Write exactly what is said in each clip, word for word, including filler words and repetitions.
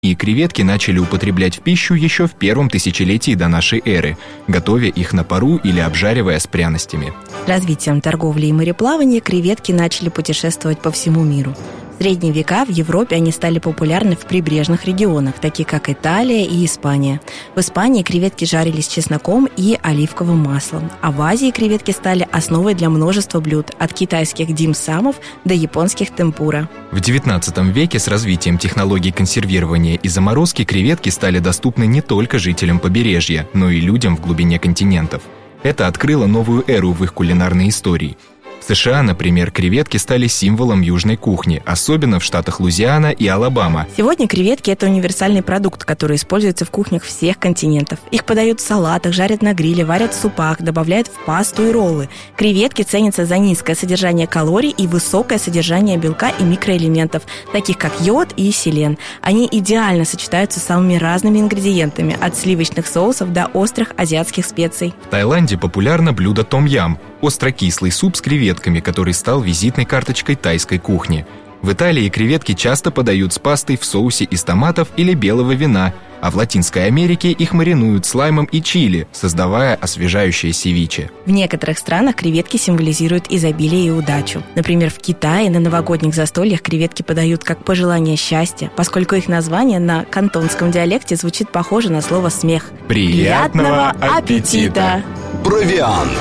И креветки начали употреблять в пищу еще в первом тысячелетии до нашей эры, готовя их на пару или обжаривая с пряностями. Развитием торговли и мореплавания креветки начали путешествовать по всему миру. В средние века в Европе они стали популярны в прибрежных регионах, таких как Италия и Испания. В Испании креветки жарились с чесноком и оливковым маслом, а в Азии креветки стали основой для множества блюд, от китайских дим-самов до японских темпура. В девятнадцатом веке с развитием технологий консервирования и заморозки креветки стали доступны не только жителям побережья, но и людям в глубине континентов. Это открыло новую эру в их кулинарной истории. В США, например, креветки стали символом южной кухни, особенно в штатах Луизиана и Алабама. Сегодня креветки – это универсальный продукт, который используется в кухнях всех континентов. Их подают в салатах, жарят на гриле, варят в супах, добавляют в пасту и роллы. Креветки ценятся за низкое содержание калорий и высокое содержание белка и микроэлементов, таких как йод и селен. Они идеально сочетаются с самыми разными ингредиентами, от сливочных соусов до острых азиатских специй. В Таиланде популярно блюдо том-ям – острокислый суп с креветками, который стал визитной карточкой тайской кухни. В Италии креветки часто подают с пастой в соусе из томатов или белого вина, а в Латинской Америке их маринуют с лаймом и чили, создавая освежающее севиче. В некоторых странах креветки символизируют изобилие и удачу. Например, в Китае на новогодних застольях креветки подают как пожелание счастья, поскольку их название на кантонском диалекте звучит похоже на слово «смех». Приятного аппетита! Провиант.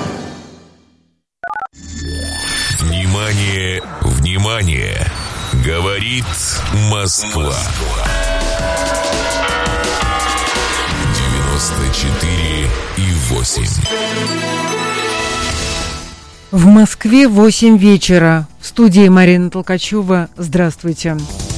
Внимание, внимание! Говорит Москва. девяносто четыре и восемь. В Москве восемь вечера. В студии Марина Толкачева. Здравствуйте.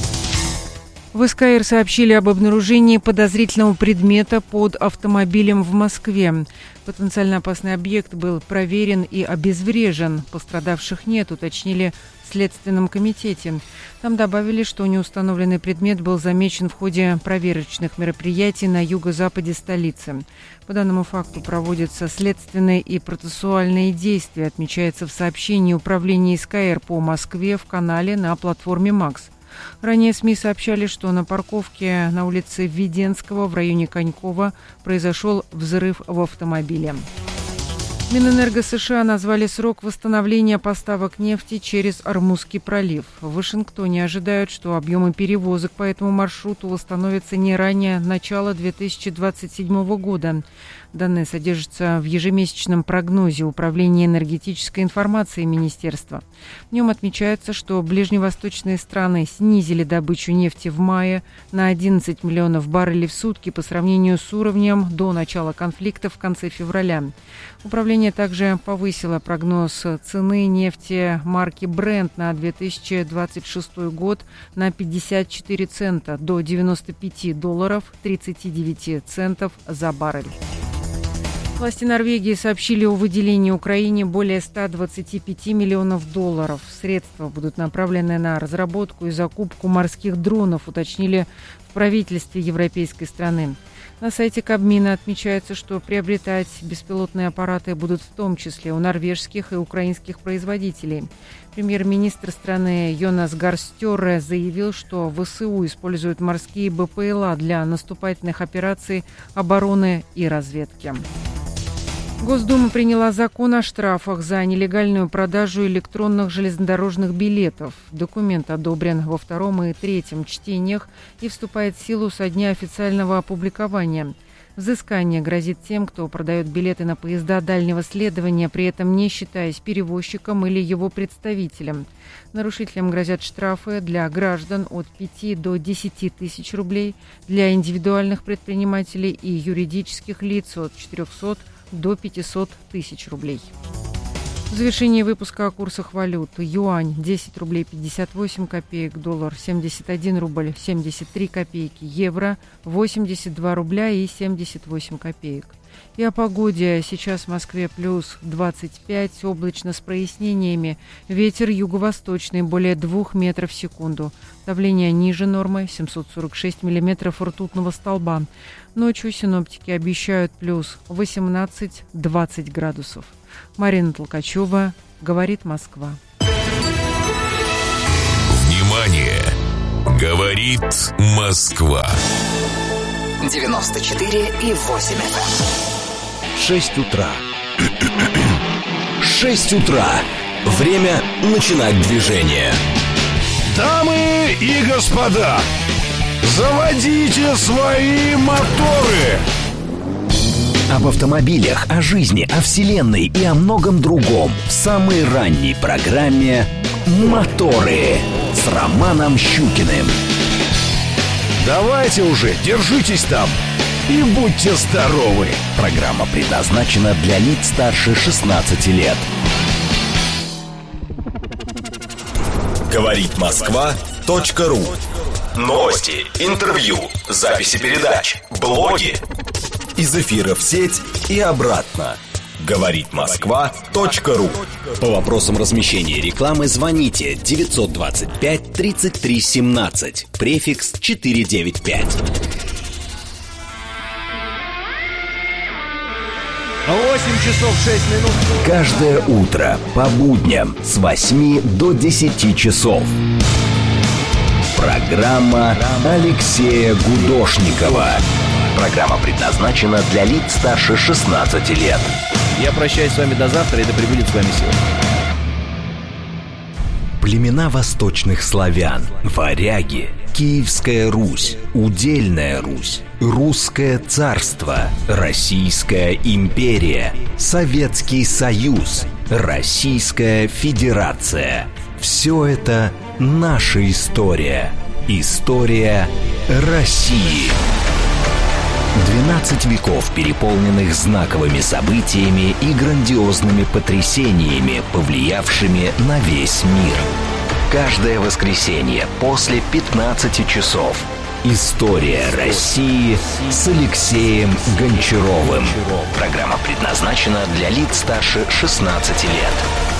В СКР сообщили об обнаружении подозрительного предмета под автомобилем в Москве. Потенциально опасный объект был проверен и обезврежен. Пострадавших нет, уточнили в Следственном комитете. Там добавили, что неустановленный предмет был замечен в ходе проверочных мероприятий на юго-западе столицы. По данному факту проводятся следственные и процессуальные действия, отмечается в сообщении Управления СКР по Москве в канале на платформе «Макс». Ранее СМИ сообщали, что на парковке на улице Введенского в районе Конькова произошел взрыв в автомобиле. Минэнерго США назвали срок восстановления поставок нефти через Ормузский пролив. В Вашингтоне ожидают, что объемы перевозок по этому маршруту восстановятся не ранее начала две тысячи двадцать седьмого года. Данные содержатся в ежемесячном прогнозе Управления энергетической информации Министерства. В нем отмечается, что ближневосточные страны снизили добычу нефти в мае на одиннадцать миллионов баррелей в сутки по сравнению с уровнем до начала конфликта в конце февраля. Управление также повысило прогноз цены нефти марки Brent на две тысячи двадцать шестой год на пятьдесят четыре цента до девяносто пять долларов тридцать девять центов за баррель. Власти Норвегии сообщили о выделении Украине более ста двадцати пяти миллионов долларов. Средства будут направлены на разработку и закупку морских дронов, уточнили в правительстве европейской страны. На сайте Кабмина отмечается, что приобретать беспилотные аппараты будут в том числе у норвежских и украинских производителей. Премьер-министр страны Йонас Гар Стёре заявил, что ВСУ используют морские БПЛА для наступательных операций обороны и разведки. Госдума приняла закон о штрафах за нелегальную продажу электронных железнодорожных билетов. Документ одобрен во втором и третьем чтениях и вступает в силу со дня официального опубликования. Взыскание грозит тем, кто продает билеты на поезда дальнего следования, при этом не считаясь перевозчиком или его представителем. Нарушителям грозят штрафы для граждан от пяти до десяти тысяч рублей, для индивидуальных предпринимателей и юридических лиц от четырехсот до пятисот тысяч рублей. В завершении выпуска о курсах валют. Юань десять рублей пятьдесят восемь копеек, доллар семьдесят один рубль семьдесят три копейки, евро восемьдесят два рубля и семьдесят восемь копеек. И о погоде. Сейчас в Москве плюс двадцать пять, облачно с прояснениями. Ветер юго-восточный, более двух метров в секунду. Давление ниже нормы, семьсот сорок шесть миллиметров ртутного столба. Ночью синоптики обещают плюс восемнадцать-двадцать градусов. Марина Толкачева, говорит Москва. Внимание! Говорит Москва. девяносто четыре и восемь эф эм. Шесть утра. Шесть утра. Время начинать движение. Дамы и господа, заводите свои моторы. Об автомобилях, о жизни, о вселенной и о многом другом в самой ранней программе «Моторы» с Романом Щукиным. Давайте уже, держитесь там и будьте здоровы. Программа предназначена для лиц старше шестнадцати лет. Говорит Москва точка ру. Новости, интервью, записи передач, блоги. Из эфира в сеть и обратно. Говорит Москва точка ру. По вопросам размещения рекламы звоните девятьсот двадцать пять тридцать три семнадцать, префикс четыреста девяносто пять. восемь часов шесть минут. Каждое утро по будням с восьми до десяти часов. Программа Алексея Гудошникова. Программа предназначена для лиц старше шестнадцати лет. Я прощаюсь с вами до завтра, и да пребудет с вами сила. Племена восточных славян, варяги, Киевская Русь, Удельная Русь, Русское царство, Российская империя, Советский Союз, Российская Федерация. Все это наша история. История России. двенадцать веков, переполненных знаковыми событиями и грандиозными потрясениями, повлиявшими на весь мир. Каждое воскресенье после пятнадцати часов. История России с Алексеем Гончаровым. Программа предназначена для лиц старше шестнадцати лет.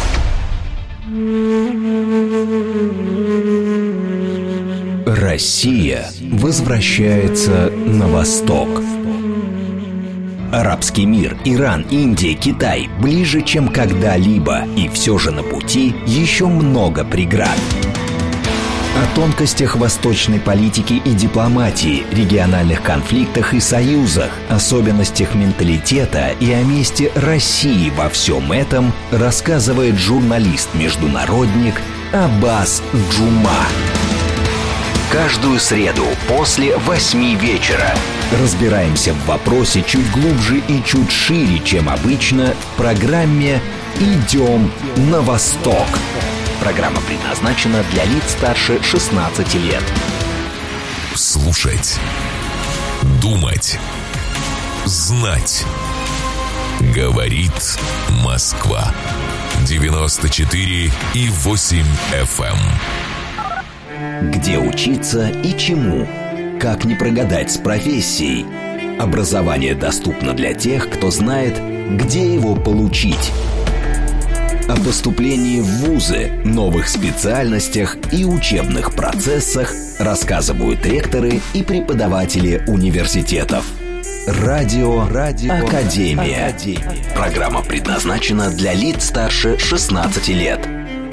Россия возвращается на восток. Арабский мир, Иран, Индия, Китай ближе, чем когда-либо, и все же на пути еще много преград. О тонкостях восточной политики и дипломатии, региональных конфликтах и союзах, особенностях менталитета и о месте России во всем этом рассказывает журналист-международник Аббас Джума. Каждую среду после восьми вечера разбираемся в вопросе чуть глубже и чуть шире, чем обычно, в программе «Идем на восток». Программа предназначена для лиц старше шестнадцати лет. Слушать, думать, знать. Говорит Москва. девяносто четыре и восемь эф эм. Где учиться и чему? Как не прогадать с профессией? Образование доступно для тех, кто знает, где его получить. О поступлении в вузы, новых специальностях и учебных процессах рассказывают ректоры и преподаватели университетов. Радио, Радио Академия. Академия. Программа предназначена для лиц старше шестнадцати лет.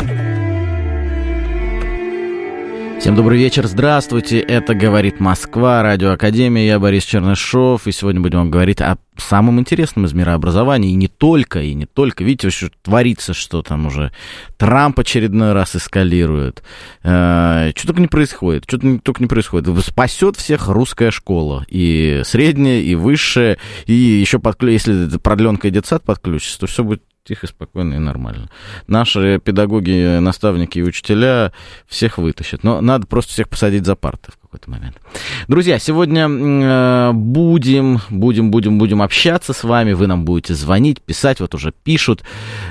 Всем добрый вечер, здравствуйте, это «Говорит Москва», Радио Академия, я Борис Чернышов, и сегодня будем говорить о самом интересном из мирообразования, и не только, и не только, видите, что творится, что там уже Трамп очередной раз эскалирует, э, что только не происходит, что только не происходит, спасет всех русская школа, и средняя, и высшая, и еще, подклю... если продленка и детсад подключится, то все будет тихо, спокойно и нормально. Наши педагоги, наставники и учителя всех вытащат. Но надо просто всех посадить за парты в какой-то момент. Друзья, сегодня будем, будем, будем, будем общаться с вами. Вы нам будете звонить, писать. Вот уже пишут.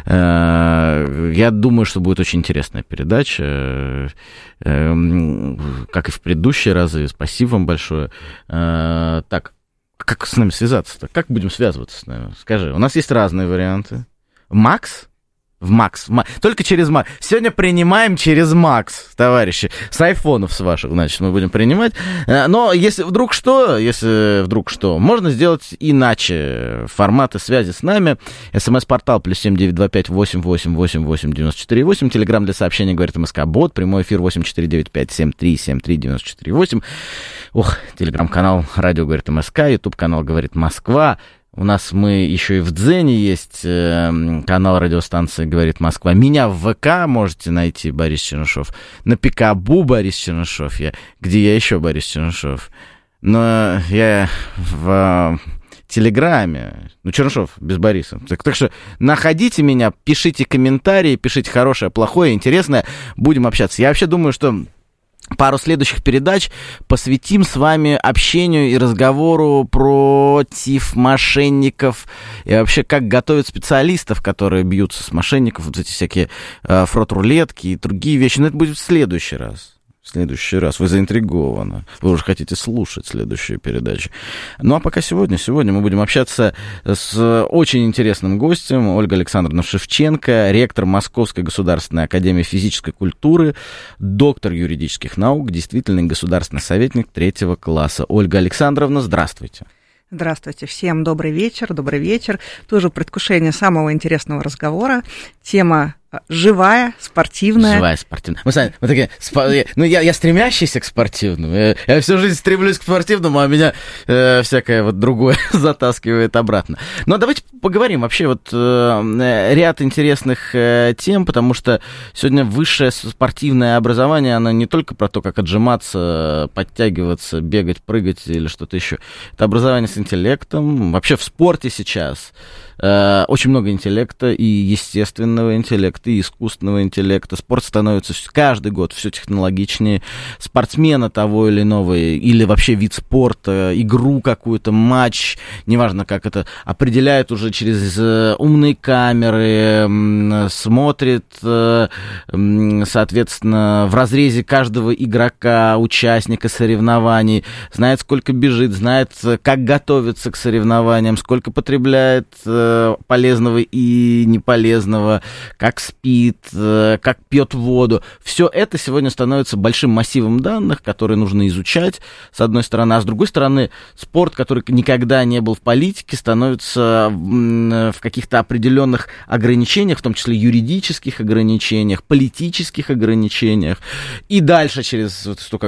Я думаю, что будет очень интересная передача. Как и в предыдущие разы. Спасибо вам большое. Так, как с нами связаться-то? Как будем связываться с нами? Скажи, у нас есть разные варианты. Макс? В Макс. В Ма... Только через Макс. Сегодня принимаем через Макс, товарищи. С айфонов с ваших, значит, мы будем принимать. Но если вдруг что, если вдруг что, можно сделать иначе. Форматы связи с нами. СМС-портал плюс семь девять два пять восемь восемь восемь восемь девяносто четыре восемь. Телеграм для сообщений говорит МСК Бот. Прямой эфир восемь четыре девять пять семь три семь три девяносто четыре восемь. Ох, телеграм-канал радио говорит МСК. Ютуб-канал говорит Москва. У нас мы еще и в Дзене есть, э, канал радиостанции «Говорит Москва». Меня в ВК можете найти, Борис Чернышов. На Пикабу Борис Чернышов. Я, где я еще Борис Чернышов? Но я в Телеграме. Ну, Чернышов без Бориса. Так, так что находите меня, пишите комментарии, пишите хорошее, плохое, интересное. Будем общаться. Я вообще думаю, что... Пару следующих передач посвятим с вами общению и разговору против мошенников и вообще как готовят специалистов, которые бьются с мошенников, вот эти всякие э, фрот-рулетки и другие вещи. Но это будет в следующий раз. В следующий раз. Вы заинтригованы. Вы уже хотите слушать следующую передачу. Ну, а пока сегодня. Сегодня мы будем общаться с очень интересным гостем. Ольга Александровна Шевченко, ректор Московской государственной академии физической культуры, доктор юридических наук, действительный государственный советник третьего класса. Ольга Александровна, здравствуйте. Здравствуйте, всем добрый вечер, добрый вечер. Тоже предвкушение самого интересного разговора. Тема живая, спортивная. Живая, спортивная. Мы сами, мы такие, спо... ну, я, я стремящийся к спортивному. Я, я всю жизнь стремлюсь к спортивному, а меня э, всякое вот другое затаскивает обратно. Но давайте поговорим вообще вот э, ряд интересных э, тем, потому что сегодня высшее спортивное образование, оно не только про то, как отжиматься, подтягиваться, бегать, прыгать или что-то еще. Это образование с интеллектом. Вообще в спорте сейчас э, очень много интеллекта, и естественного интеллекта, и искусственного интеллекта. Спорт становится каждый год все технологичнее. Спортсмена того или иного, или вообще вид спорта, игру какую-то, матч, неважно, как это, определяют уже через умные камеры, смотрит, соответственно, в разрезе каждого игрока, участника соревнований, знает, сколько бежит, знает, как готовится к соревнованиям, сколько потребляет полезного и неполезного, как спит, как пьет воду. Все это сегодня становится большим массивом данных, которые нужно изучать, с одной стороны, а с другой стороны, спорт, который никогда не был в политике, становится в каких-то определенных ограничениях, в том числе юридических ограничениях, политических ограничениях, и дальше через вот столько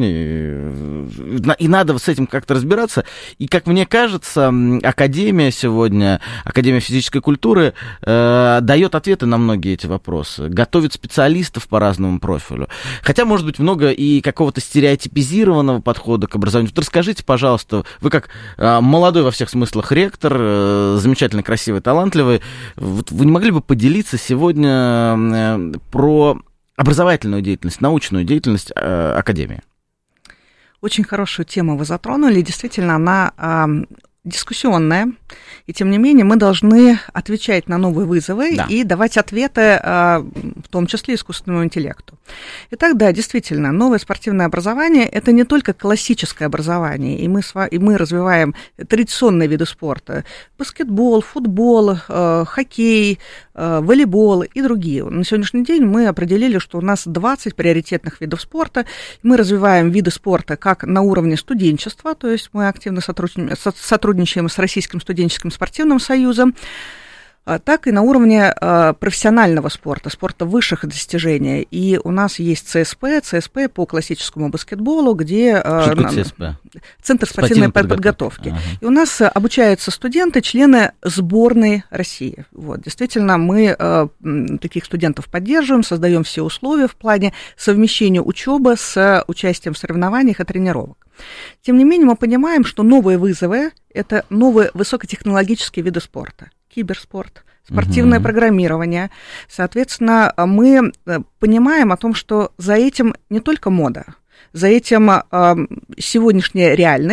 ограничений, и надо с этим как-то разбираться. И, как мне кажется, Академия сегодня, Академия физической культуры, э, дает ответы на многие эти вопросы, готовит специалистов по разному профилю. Хотя, может быть, много и какого-то стереотипизированного подхода к образованию. Вот расскажите, пожалуйста, вы как э, молодой во всех смыслах ректор, э, замечательно красивый, талантливый, вот вы не могли бы поделиться сегодня э, про образовательную деятельность, научную деятельность э, Академии? Очень хорошую тему вы затронули. Действительно, она э, дискуссионная. И, тем не менее, мы должны отвечать на новые вызовы, да, и давать ответы, в том числе искусственному интеллекту. Итак, да, действительно, новое спортивное образование – это не только классическое образование, и мы, и мы развиваем традиционные виды спорта – баскетбол, футбол, хоккей, волейбол и другие. На сегодняшний день мы определили, что у нас двадцать приоритетных видов спорта. Мы развиваем виды спорта как на уровне студенчества, то есть мы активно сотрудничаем с Российским студенческим спортивным союзом, так и на уровне профессионального спорта, спорта высших достижений. И у нас есть ЦСП, ЦСП по классическому баскетболу, где... Что такое ЦСП? Центр спортивной подготовки. Ага. И у нас обучаются студенты, члены сборной России. Вот. Действительно, мы таких студентов поддерживаем, создаем все условия в плане совмещения учебы с участием в соревнованиях и тренировок. Тем не менее, мы понимаем, что новые вызовы – это новые высокотехнологические виды спорта. Киберспорт, спортивное uh-huh. программирование. Соответственно, мы понимаем о том, что за этим не только мода, за этим сегодняшняя реальность,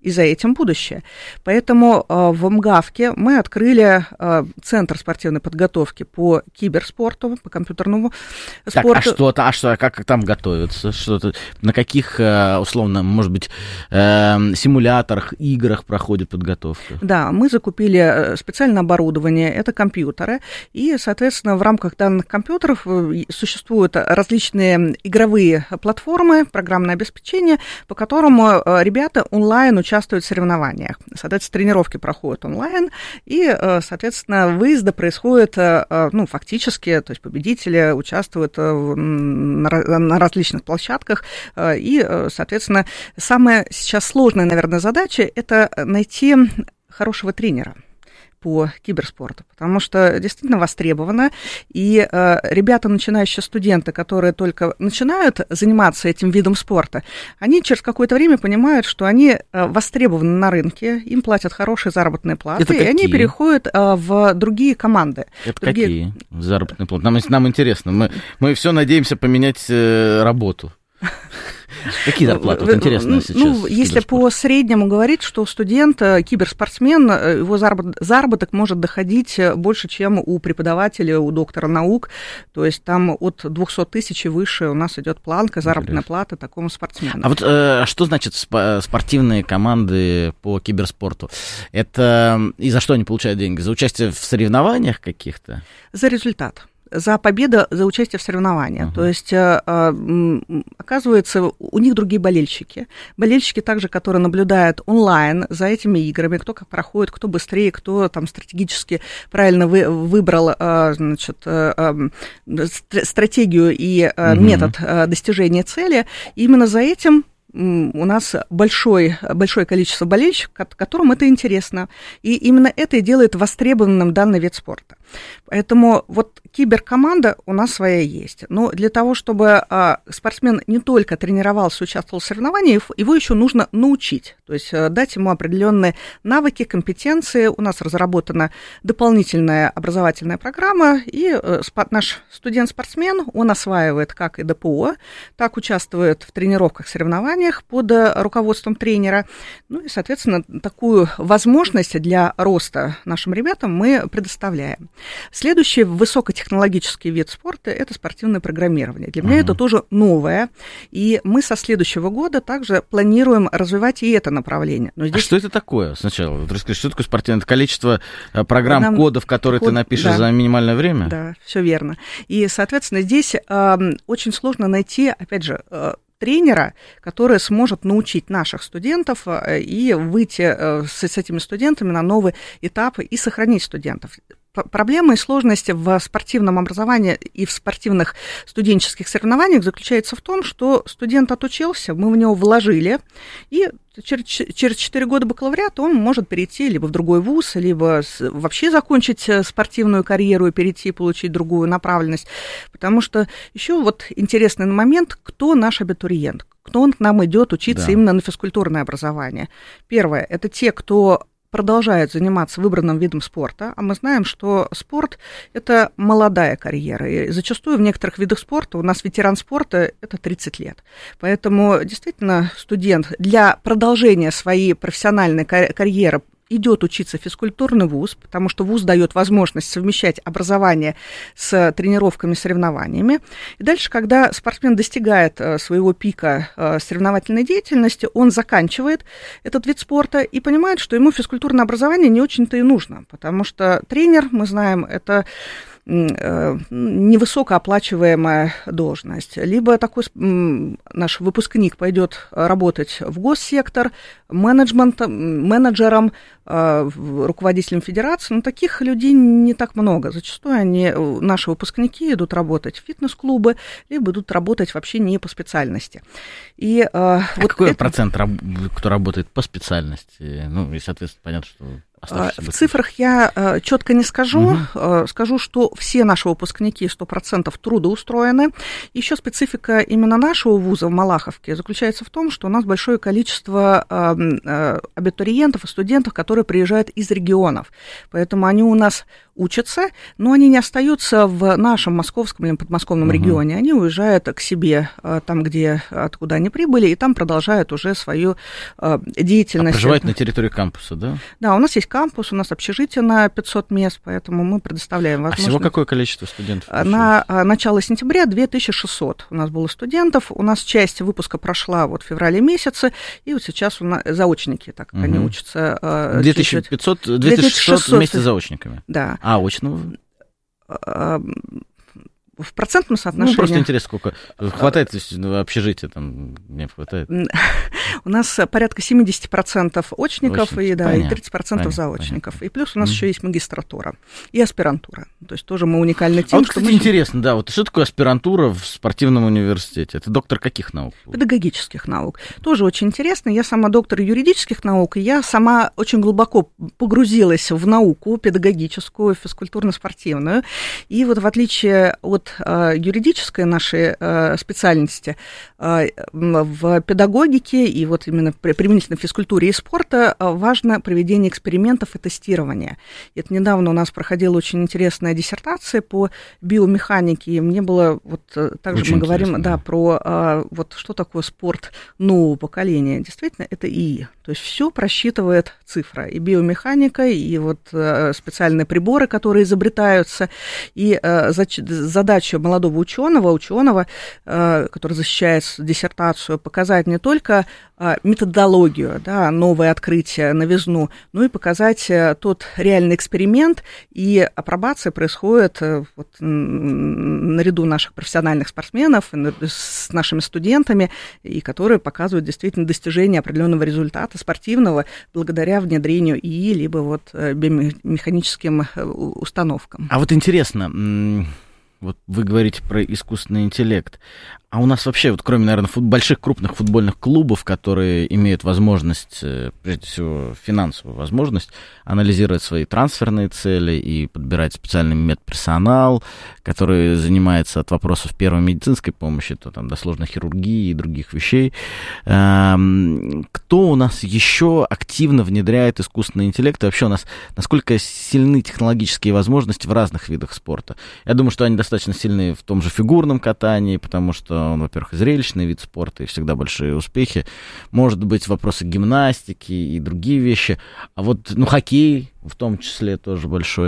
и за этим будущее. Поэтому э, в МГАВКе мы открыли э, Центр спортивной подготовки по киберспорту, по компьютерному так, спорту. А что-то, а что, а как там готовятся? Что-то, на каких, условно, может быть, э, симуляторах, играх проходит подготовка? Да, мы закупили специальное оборудование, это компьютеры, и, соответственно, в рамках данных компьютеров существуют различные игровые платформы, программное обеспечение, по которому ребята онлайн участвуют в соревнованиях. Соответственно, тренировки проходят онлайн, и, соответственно, выезды происходят, ну, фактически, то есть победители участвуют на различных площадках, и, соответственно, самая сейчас сложная, наверное, задача – это найти хорошего тренера по киберспорту, потому что действительно востребовано, и э, ребята, начинающие студенты, которые только начинают заниматься этим видом спорта, они через какое-то время понимают, что они э, востребованы на рынке, им платят хорошие заработные платы, и они переходят э, в другие команды. Это другие... какие заработные платы? Нам, нам интересно, мы, мы все надеемся поменять э, работу. Какие зарплаты? Вот интересно сейчас. Ну, если по среднему говорить, что студент, киберспортсмен, его заработок, заработок может доходить больше, чем у преподавателя, у доктора наук. То есть там от двухсот тысяч и выше у нас идет планка, заработная плата такому спортсмену. А вот э, что значит спортивные команды по киберспорту? Это и за что они получают деньги? За участие в соревнованиях каких-то? За результат. За победу, за участие в соревнованиях. Uh-huh. То есть, оказывается, у них другие болельщики. Болельщики также, которые наблюдают онлайн за этими играми, кто как проходит, кто быстрее, кто там стратегически правильно вы, выбрал, значит, стратегию и uh-huh. метод достижения цели. И именно за этим у нас большой, большое количество болельщиков, которым это интересно. И именно это и делает востребованным данный вид спорта. Поэтому вот киберкоманда у нас своя есть. Но для того, чтобы а, спортсмен не только тренировался, участвовал в соревнованиях, его еще нужно научить. То есть а, дать ему определенные навыки, компетенции. У нас разработана дополнительная образовательная программа, и а, спа- наш студент-спортсмен, он осваивает как и ДПО, так участвует в тренировках, соревнованиях под руководством тренера. Ну и, соответственно, такую возможность для роста нашим ребятам мы предоставляем. Следующий высокотехнологический вид спорта – это спортивное программирование. Для меня uh-huh. это тоже новое, и мы со следующего года также планируем развивать и это направление. Но здесь... А что это такое сначала? Вот расскажи, что такое спортивное? Это количество программ, Нам... кодов, которые Код... ты напишешь да. за минимальное время? Да, все верно. И, соответственно, здесь э, очень сложно найти, опять же, э, тренера, который сможет научить наших студентов и выйти с, с этими студентами на новый этап и сохранить студентов. Проблема и сложность в спортивном образовании и в спортивных студенческих соревнованиях заключается в том, что студент отучился, мы в него вложили, и через четыре года бакалавриата он может перейти либо в другой вуз, либо вообще закончить спортивную карьеру и перейти, получить другую направленность. Потому что еще вот интересный момент, кто наш абитуриент, кто он к нам идет учиться да. именно на физкультурное образование. Первое, это те, кто продолжают заниматься выбранным видом спорта, а мы знаем, что спорт – это молодая карьера, и зачастую в некоторых видах спорта у нас ветеран спорта – это тридцать лет. Поэтому действительно студент для продолжения своей профессиональной карьеры идет учиться в физкультурный вуз, потому что вуз дает возможность совмещать образование с тренировками, соревнованиями. И дальше, когда спортсмен достигает своего пика соревновательной деятельности, он заканчивает этот вид спорта и понимает, что ему физкультурное образование не очень-то и нужно, потому что тренер, мы знаем, это невысокооплачиваемая должность. Либо такой наш выпускник пойдет работать в госсектор, менеджмент, менеджером, руководителем федерации, но таких людей не так много. Зачастую они, наши выпускники идут работать в фитнес-клубы, либо идут работать вообще не по специальности. И, а вот какой это... процент, кто работает по специальности? Ну, и, соответственно, понятно, что... В цифрах я четко не скажу. Угу. Скажу, что все наши выпускники сто процентов трудоустроены. Еще специфика именно нашего вуза в Малаховке заключается в том, что у нас большое количество абитуриентов и студентов, которые приезжают из регионов. Поэтому они у нас учатся, но они не остаются в нашем московском или подмосковном uh-huh. регионе, они уезжают к себе, там, где, откуда они прибыли, и там продолжают уже свою деятельность. А проживают на территории кампуса, да? Да, у нас есть кампус, у нас общежитие на пятьсот мест, поэтому мы предоставляем возможность. А всего какое количество студентов? На начало сентября две тысячи шестьсот у нас было студентов, у нас часть выпуска прошла вот в феврале месяце, и вот сейчас у нас заочники, так как uh-huh. они учатся. две тысячи пятьсот, две тысячи шестьсот вместе с заочниками? Да. А очного? В процентном соотношении... Ну, просто интересно, сколько хватает общежития, там не хватает? У нас порядка семьдесят процентов очников, Очники, и, да, понятно, и тридцать процентов понятно, заочников. понятно. И плюс у нас mm. еще есть магистратура и аспирантура. То есть тоже мы уникальны тем, а вот, что кстати, мы... интересно, да, вот что такое аспирантура в спортивном университете? Это доктор каких наук? Педагогических наук. Тоже очень интересно. Я сама доктор юридических наук, и я сама очень глубоко погрузилась в науку педагогическую, физкультурно-спортивную. И вот в отличие от юридической нашей специальности, в педагогике и вот именно применительно в физкультуре и спорта важно проведение экспериментов и тестирования. Это недавно у нас проходила очень интересная диссертация по биомеханике, и мне было вот также очень мы говорим да, про вот что такое спорт нового поколения. Действительно, это ИИ. То есть все просчитывает цифра. И биомеханика, и вот специальные приборы, которые изобретаются, и задача молодого ученого, ученого, который защищает диссертацию, показать не только методологию, да, новое открытие, новизну, но и показать тот реальный эксперимент, и апробация происходит вот, наряду наших профессиональных спортсменов с нашими студентами, и которые показывают действительно достижение определенного результата спортивного благодаря внедрению ИИ, либо вот биомеханическим установкам. А вот интересно, вот вы говорите про искусственный интеллект. А у нас вообще, вот кроме, наверное, фут- больших крупных футбольных клубов, которые имеют возможность, прежде всего, финансовую возможность анализировать свои трансферные цели и подбирать специальный медперсонал, который занимается от вопросов первой медицинской помощи, то там до сложной хирургии и других вещей. Эм, кто у нас еще активно внедряет искусственный интеллект? И вообще у нас насколько сильны технологические возможности в разных видах спорта? Я думаю, что они достаточно сильны в том же фигурном катании, потому что он, во-первых, и зрелищный вид спорта, и всегда большие успехи. Может быть, вопросы гимнастики и другие вещи. А вот, ну, хоккей в том числе тоже большой.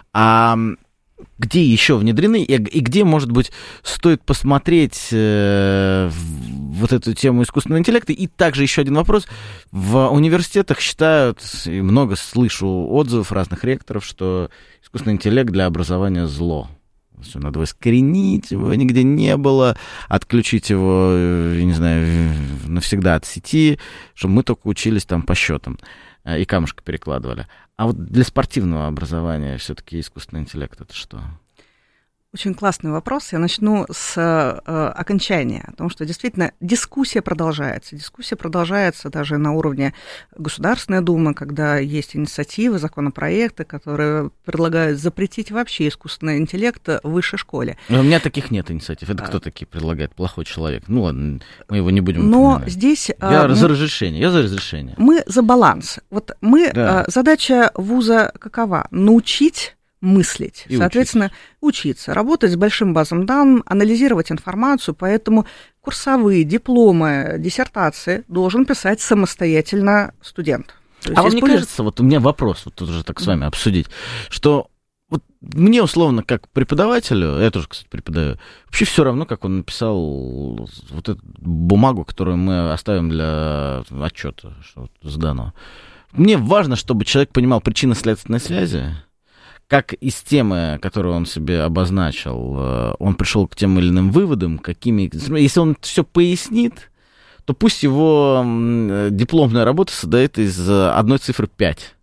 А где еще внедрены, и, и где, может быть, стоит посмотреть э, вот эту тему искусственного интеллекта? И также еще один вопрос. В университетах считают, и много слышу отзывов разных ректоров, что искусственный интеллект для образования зло. Все надо искоренить, его нигде не было, отключить его, я не знаю, навсегда от сети, чтобы мы только учились там по счетам и камушки перекладывали. А вот для спортивного образования все-таки искусственный интеллект — это что? Очень классный вопрос. Я начну с э, окончания, потому что действительно дискуссия продолжается. Дискуссия продолжается даже на уровне Государственной Думы, когда есть инициативы, законопроекты, которые предлагают запретить вообще искусственный интеллект в высшей школе. Но у меня таких нет инициатив. Это кто такие предлагает? Плохой человек. Ну ладно, мы его не будем Но упоминать. здесь... Я мы, за разрешение, я за разрешение. Мы за баланс. Вот мы, да. задача вуза какова? Научить мыслить, и соответственно, учиться. учиться, работать с большим базом данных, анализировать информацию, поэтому курсовые, дипломы, диссертации должен писать самостоятельно студент. А вам не кажется, вот у меня вопрос, вот тут уже так с вами обсудить, что вот мне условно, как преподавателю, я тоже, кстати, преподаю, вообще все равно, как он написал вот эту бумагу, которую мы оставим для отчета, что вот сдано. Мне важно, чтобы человек понимал причинно-следственные связи, как из темы, которую он себе обозначил, он пришел к тем или иным выводам, какими... Если он все пояснит, то пусть его дипломная работа создает из одной цифры пять.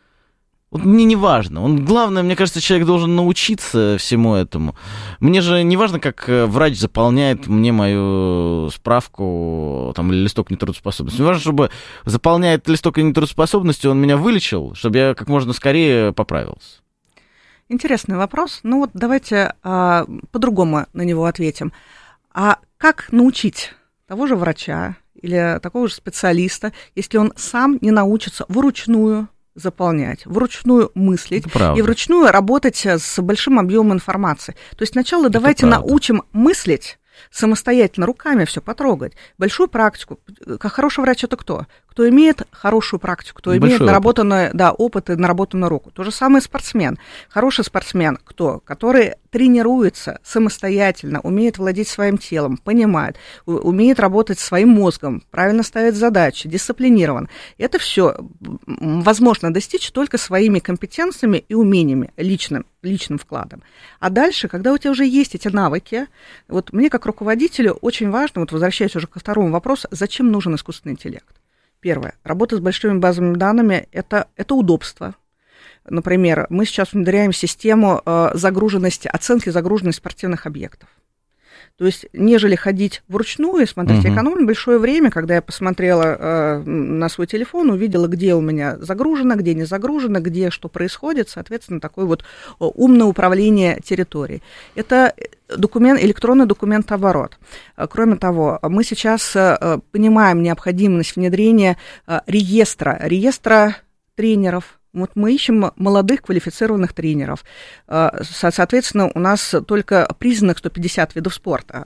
Вот мне не важно. Он, главное, мне кажется, человек должен научиться всему этому. Мне же не важно, как врач заполняет мне мою справку там, или листок нетрудоспособности. Мне важно, чтобы заполняет листок нетрудоспособности, он меня вылечил, чтобы я как можно скорее поправился. Интересный вопрос. Ну вот давайте а, по-другому на него ответим. А как научить того же врача или такого же специалиста, если он сам не научится вручную заполнять, вручную мыслить и вручную работать с большим объемом информации. То есть сначала это давайте правда. Научим мыслить, самостоятельно руками все потрогать. Большую практику. Как хороший врач это кто? Кто имеет хорошую практику, кто Большой имеет наработанный опыт. Да, опыт и наработанную руку. То же самое спортсмен. Хороший спортсмен кто? Который тренируется самостоятельно, умеет владеть своим телом, понимает, умеет работать своим мозгом, правильно ставит задачи, дисциплинирован. Это все возможно достичь только своими компетенциями и умениями, личным, личным вкладом. А дальше, когда у тебя уже есть эти навыки, вот мне как руководителю очень важно, вот возвращаясь уже ко второму вопросу, зачем нужен искусственный интеллект? Первое. Работа с большими базами данными это, – это удобство. Например, мы сейчас внедряем систему загруженности, оценки загруженности спортивных объектов. То есть, нежели ходить вручную и смотреть, uh-huh. экономить большое время, когда я посмотрела э, на свой телефон, увидела, где у меня загружено, где не загружено, где что происходит, соответственно, такое вот умное управление территорией. Это документ, электронный документооборот. Кроме того, мы сейчас э, понимаем необходимость внедрения э, реестра, реестра тренеров. Вот мы ищем молодых квалифицированных тренеров. Соответственно, у нас только признанных сто пятьдесят видов спорта.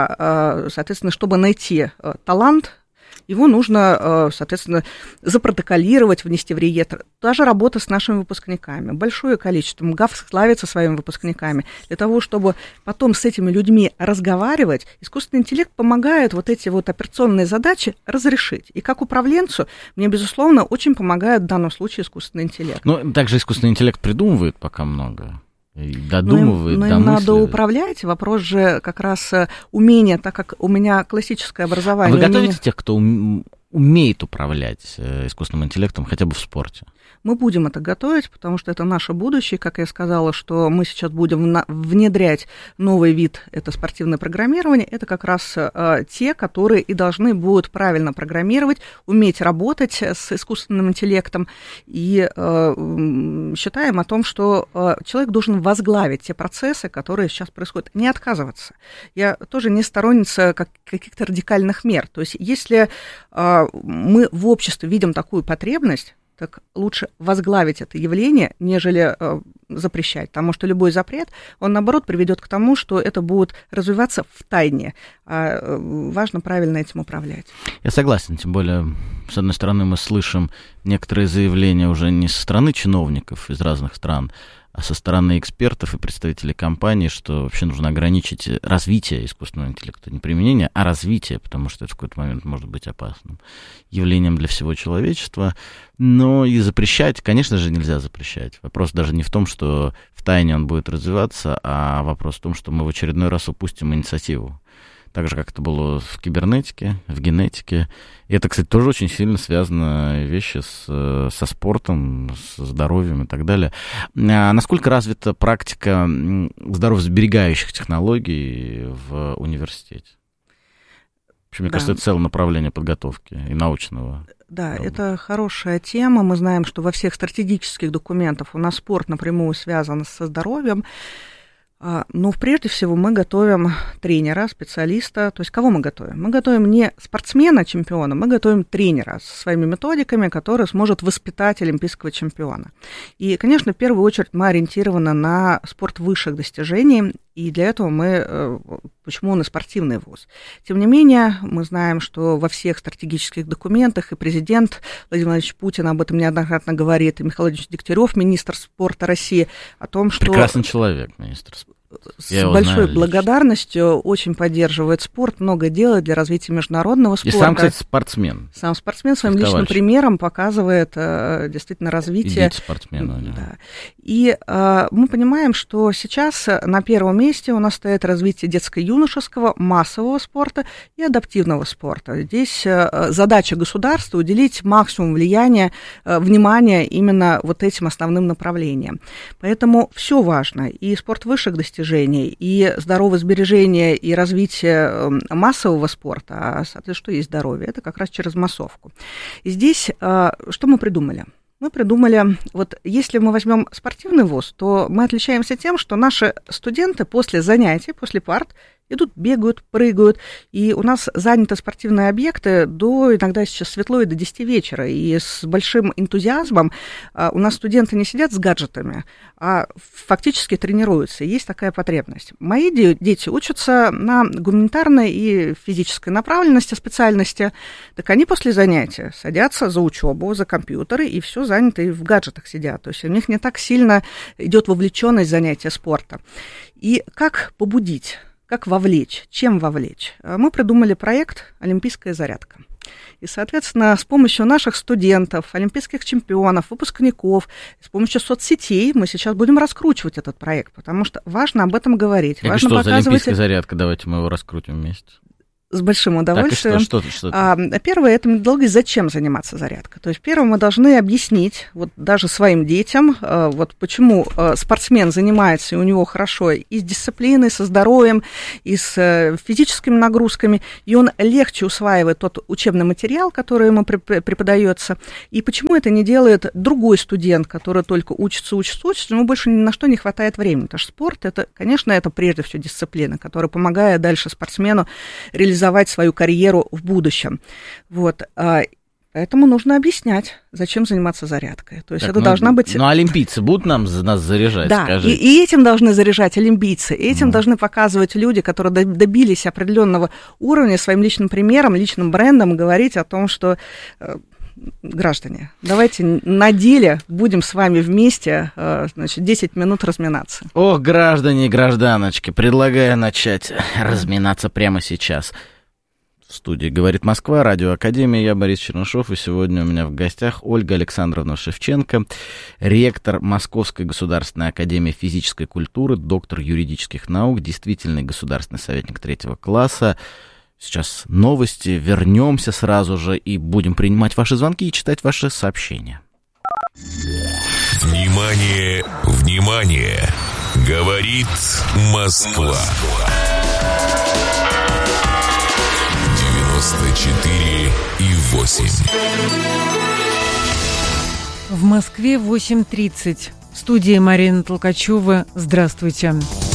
А, соответственно, чтобы найти талант, его нужно, соответственно, запротоколировать, внести в реестр. Та же работа с нашими выпускниками. Большое количество. МГАФ славится своими выпускниками. Для того, чтобы потом с этими людьми разговаривать, искусственный интеллект помогает вот эти вот операционные задачи разрешить. И как управленцу мне, безусловно, очень помогает в данном случае искусственный интеллект. Но также искусственный интеллект придумывает пока много. Додумывает, но им, но им надо управлять. Вопрос же как раз умения, так как у меня классическое образование. А вы готовите умение... тех, кто умеет управлять искусственным интеллектом хотя бы в спорте? Мы будем это готовить, потому что это наше будущее. Как я сказала, что мы сейчас будем внедрять новый вид, это спортивное программирование. Это как раз э, те, которые и должны будут правильно программировать, уметь работать с искусственным интеллектом. И э, считаем о том, что э, человек должен возглавить те процессы, которые сейчас происходят, не отказываться. Я тоже не сторонница как, каких-то радикальных мер. То есть если э, мы в обществе видим такую потребность, так лучше возглавить это явление, нежели э, запрещать. Потому что любой запрет, он, наоборот, приведет к тому, что это будет развиваться в тайне. А э, важно правильно этим управлять. Я согласен, тем более, с одной стороны, мы слышим некоторые заявления уже не со стороны чиновников из разных стран, а со стороны экспертов и представителей компаний, что вообще нужно ограничить развитие искусственного интеллекта. Не применение, а развитие, потому что это в какой-то момент может быть опасным явлением для всего человечества. Но и запрещать, конечно же, нельзя запрещать. Вопрос даже не в том, что в тайне он будет развиваться, а вопрос в том, что мы в очередной раз упустим инициативу. Так же, как это было в кибернетике, в генетике. И это, кстати, тоже очень сильно связано вещи с, со спортом, со здоровьем и так далее. А насколько развита практика здоровьесберегающих технологий в университете? Вообще, мне да. кажется, это целое направление подготовки и научного. Да, работы. Это хорошая тема. Мы знаем, что во всех стратегических документах у нас спорт напрямую связан со здоровьем. Но прежде всего мы готовим тренера, специалиста. То есть кого мы готовим? Мы готовим не спортсмена, чемпиона, мы готовим тренера со своими методиками, который сможет воспитать олимпийского чемпиона. И, конечно, в первую очередь мы ориентированы на спорт высших достижений, и для этого мы... Почему он и спортивный вуз? Тем не менее, мы знаем, что во всех стратегических документах и президент Владимир Владимирович Путин об этом неоднократно говорит, и Михаил Владимирович Дегтярев, министр спорта России, о том, что... Прекрасный человек, министр спорта. С большой благодарностью очень поддерживает спорт, много делает для развития международного спорта. И сам, кстати, спортсмен. Сам спортсмен своим личным примером показывает э, действительно развитие. И спортсмена. Да. И э, мы понимаем, что сейчас на первом месте у нас стоит развитие детско-юношеского, массового спорта и адаптивного спорта. Здесь э, задача государства уделить максимум влияния, э, внимания именно вот этим основным направлениям. Поэтому все важно. И спорт высших достижений, и здоровое сбережение, и развитие массового спорта, а, соответственно, что есть здоровье, это как раз через массовку. И здесь что мы придумали? Мы придумали, вот если мы возьмем спортивный вуз, то мы отличаемся тем, что наши студенты после занятий, после парт Идут, бегают, прыгают, и у нас заняты спортивные объекты до, иногда сейчас светло, и до десяти вечера, и с большим энтузиазмом у нас студенты не сидят с гаджетами, а фактически тренируются, и есть такая потребность. Мои дети учатся на гуманитарной и физической направленности, специальности, так они после занятия садятся за учебу, за компьютеры, и все заняты, и в гаджетах сидят, то есть у них не так сильно идет вовлеченность в занятия спорта. И как побудить? Как вовлечь? Чем вовлечь? Мы придумали проект «Олимпийская зарядка». И, соответственно, с помощью наших студентов, олимпийских чемпионов, выпускников, с помощью соцсетей мы сейчас будем раскручивать этот проект, потому что важно об этом говорить. Это важно что показывать... за олимпийская зарядка? Давайте мы его раскрутим вместе. С большим удовольствием. Так, и что, что, что а, первое, это методология, зачем заниматься зарядкой. То есть, первое, мы должны объяснить, вот даже своим детям, а, вот почему а, спортсмен занимается, и у него хорошо и с дисциплиной, со здоровьем, и с а, физическими нагрузками, и он легче усваивает тот учебный материал, который ему преподается, и почему это не делает другой студент, который только учится, учится, учится, ему больше ни на что не хватает времени. Потому что спорт, это, конечно, это прежде всего дисциплина, которая помогает дальше спортсмену реализовать свою карьеру в будущем. Вот. Поэтому нужно объяснять, зачем заниматься зарядкой. То есть так, это ну, должна быть... Ну, олимпийцы будут нам, нас заряжать, да, скажите? И, и этим должны заряжать олимпийцы, и этим mm. должны показывать люди, которые добились определенного уровня своим личным примером, личным брендом, говорить о том, что... Граждане, давайте на деле будем с вами вместе, значит, десять минут разминаться. Ох, граждане и гражданочки, предлагаю начать разминаться прямо сейчас. В студии «Говорит Москва», Радио Академия, я Борис Чернышов, и сегодня у меня в гостях Ольга Александровна Шевченко, ректор Московской государственной академии физической культуры, доктор юридических наук, действительный государственный советник третьего класса. Сейчас новости, вернемся сразу же и будем принимать ваши звонки и читать ваши сообщения. Внимание, внимание! Говорит Москва. девяносто четыре и восемь. В Москве восемь тридцать. В студии Марина Толкачева. Здравствуйте.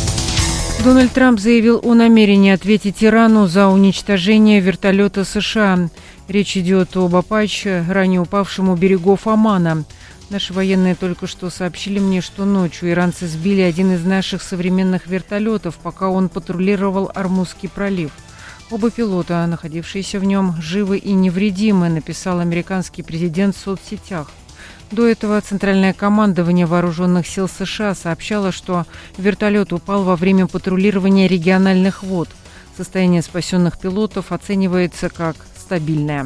Дональд Трамп заявил о намерении ответить Ирану за уничтожение вертолета США. Речь идет об «Апаче», ранее упавшем у берегов Омана. Наши военные только что сообщили мне, что ночью иранцы сбили один из наших современных вертолетов, пока он патрулировал Ормузский пролив. Оба пилота, находившиеся в нем, живы и невредимы, написал американский президент в соцсетях. До этого Центральное командование Вооруженных сил США сообщало, что вертолет упал во время патрулирования региональных вод. Состояние спасенных пилотов оценивается как стабильное.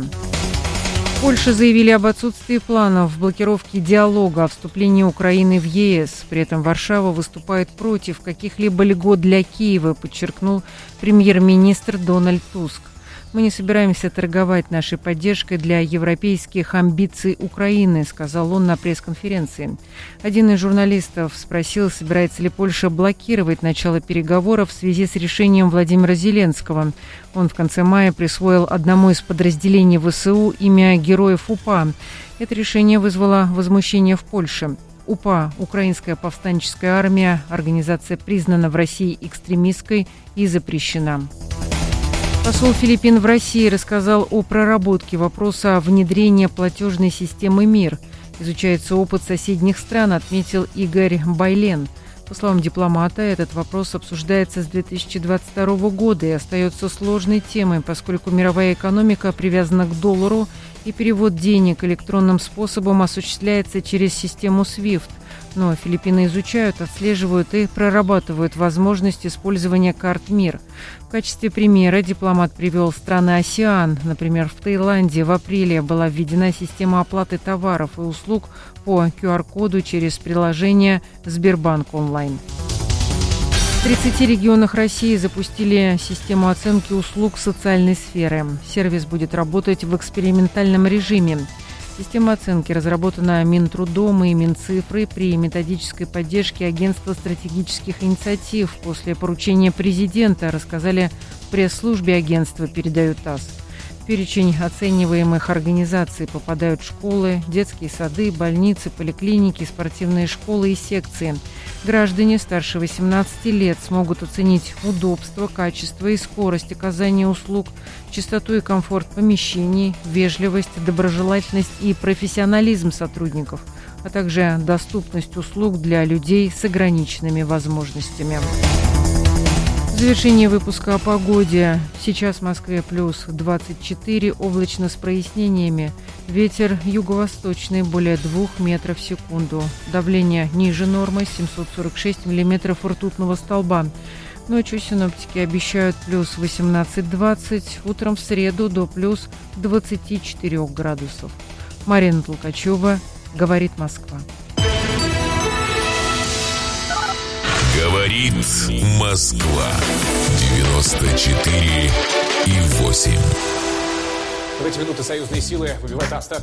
В Польше заявили об отсутствии планов блокировки диалога о вступлении Украины в ЕС. При этом Варшава выступает против каких-либо льгот для Киева, подчеркнул премьер-министр Дональд Туск. «Мы не собираемся торговать нашей поддержкой для европейских амбиций Украины», сказал он на пресс-конференции. Один из журналистов спросил, собирается ли Польша блокировать начало переговоров в связи с решением Владимира Зеленского. Он в конце мая присвоил одному из подразделений ВСУ имя Героев УПА. Это решение вызвало возмущение в Польше. УПА, Украинская повстанческая армия, организация признана в России экстремистской и запрещена. Посол Филиппин в России рассказал о проработке вопроса внедрения платежной системы МИР. Изучается опыт соседних стран, отметил Игорь Байлен. По словам дипломата, этот вопрос обсуждается с две тысячи двадцать второго года и остается сложной темой, поскольку мировая экономика привязана к доллару и перевод денег электронным способом осуществляется через систему свифт. Но Филиппины изучают, отслеживают и прорабатывают возможность использования карт МИР. В качестве примера дипломат привел страны АСЕАН. Например, в Таиланде в апреле была введена система оплаты товаров и услуг по ку ар коду через приложение «Сбербанк онлайн». В тридцати регионах России запустили систему оценки услуг социальной сферы. Сервис будет работать в экспериментальном режиме. Система оценки разработана Минтрудом и Минцифрой при методической поддержке Агентства стратегических инициатив после поручения президента, рассказали в пресс-службе агентства, передают ТАСС. В перечень оцениваемых организаций попадают школы, детские сады, больницы, поликлиники, спортивные школы и секции. Граждане старше восемнадцати лет смогут оценить удобство, качество и скорость оказания услуг, чистоту и комфорт помещений, вежливость, доброжелательность и профессионализм сотрудников, а также доступность услуг для людей с ограниченными возможностями. В завершение выпуска о погоде. Сейчас в Москве плюс двадцать четыре, облачно с прояснениями. Ветер юго-восточный более двух метров в секунду. Давление ниже нормы семьсот сорок шесть миллиметров ртутного столба. Ночью синоптики обещают плюс восемнадцать-двадцать, утром в среду до плюс двадцати четырёх градусов. Марина Толкачева, «Говорит Москва». Говорит Москва. девяносто четыре и восемь. В эти минуты союзные силы выбивают остатки